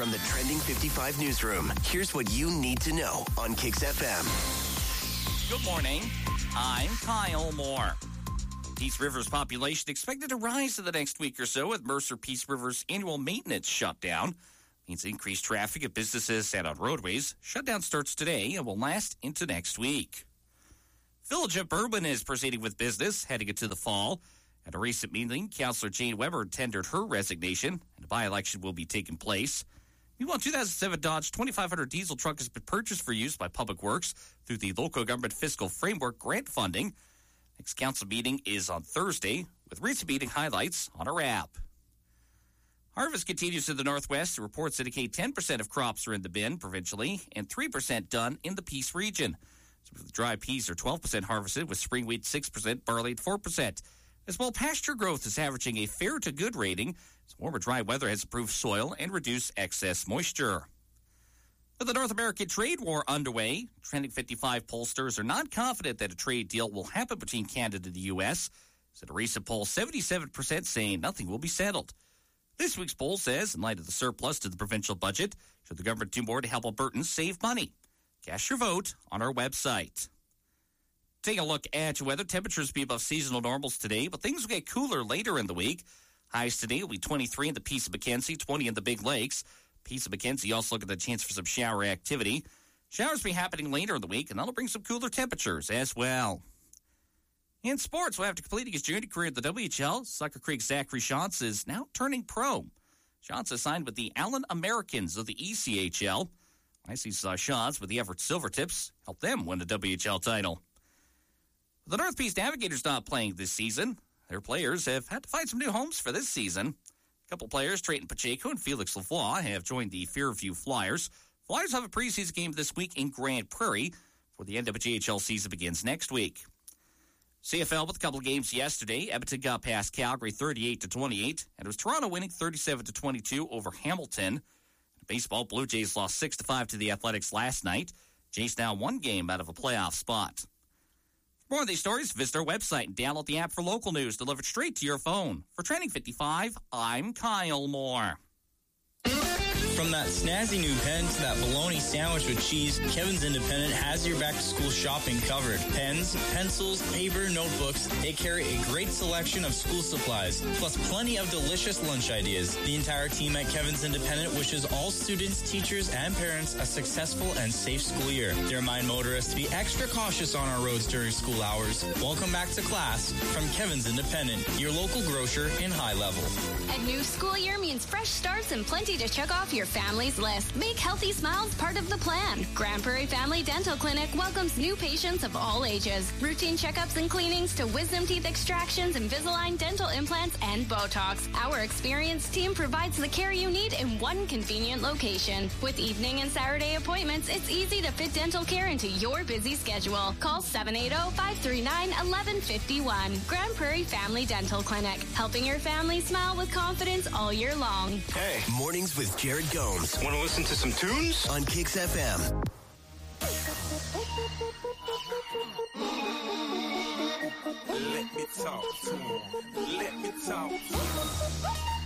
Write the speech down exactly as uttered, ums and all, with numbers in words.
From the Trending fifty-five newsroom, here's what you need to know on Kix F M. Good morning. I'm Kyle Moore. Peace River's population expected to rise in the next week or so with Mercer Peace River's annual maintenance shutdown. Means increased traffic at businesses and on roadways. Shutdown starts today and will last into next week. Village of Bourbon is proceeding with business heading into the fall. At a recent meeting, Councillor Jane Weber tendered her resignation, and a by-election will be taking place. Meanwhile, two thousand seven Dodge twenty-five hundred diesel truck has been purchased for use by Public Works through the Local Government Fiscal Framework grant funding. Next council meeting is on Thursday, with recent meeting highlights on our app. Harvest continues to the northwest. Reports indicate ten percent of crops are in the bin provincially and three percent done in the Peace region. So the dry peas are twelve percent harvested, with spring wheat six percent, barley at four percent. As well, pasture growth is averaging a fair to good rating. As warmer, dry weather has improved soil and reduced excess moisture. With the North American trade war underway, Trending fifty-five pollsters are not confident that a trade deal will happen between Canada and the U S. As in a recent poll, seventy-seven percent saying nothing will be settled. This week's poll says, in light of the surplus to the provincial budget, should the government do more to help Albertans save money? Cast your vote on our website. Taking a look at your weather, temperatures will be above seasonal normals today, but things will get cooler later in the week. Highs today will be twenty-three in the Peace of Mackenzie, twenty in the Big Lakes. Peace of Mackenzie also looking at the chance for some shower activity. Showers will be happening later in the week, and that'll bring some cooler temperatures as well. In sports, well, after completing his junior career at the W H L, Sucker Creek Zachary Shantz is now turning pro. Shantz has signed with the Allen Americans of the E C H L. I see uh, Shantz with the Everett Silvertips help them win the W H L title. The North Peace Navigators not playing this season. Their players have had to find some new homes for this season. A couple players, Trayton Pacheco and Felix Lavoie, have joined the Fairview Flyers. Flyers have a preseason game this week in Grand Prairie before the N W H L season begins next week. C F L with a couple of games yesterday. Edmonton got past Calgary thirty-eight to twenty-eight, and it was Toronto winning thirty-seven to twenty-two over Hamilton. In baseball, Blue Jays lost six to five to the Athletics last night. Jays now one game out of a playoff spot. For more of these stories, visit our website and download the app for local news delivered straight to your phone. For Trending fifty-five, I'm Kyle Moore. From that snazzy new pen to that bologna sandwich with cheese, Kevin's Independent has your back-to-school shopping covered. Pens, pencils, paper, notebooks, they carry a great selection of school supplies, plus plenty of delicious lunch ideas. The entire team at Kevin's Independent wishes all students, teachers, and parents a successful and safe school year. They remind motorists to be extra cautious on our roads during school hours. Welcome back to class from Kevin's Independent, your local grocer in High Level. A new school year means fresh starts and plenty to check off your family's list. Make healthy smiles part of the plan. Grand Prairie Family Dental Clinic welcomes new patients of all ages. Routine checkups and cleanings to wisdom teeth extractions, Invisalign dental implants, and Botox. Our experienced team provides the care you need in one convenient location. With evening and Saturday appointments, it's easy to fit dental care into your busy schedule. Call seven eight zero, five three nine, one one five one. Grand Prairie Family Dental Clinic. Helping your family smile with confidence all year long. Hey, mornings with Jared Gomes. Want to listen to some tunes? On Kix F M. Let me talk to him. Let me talk to him.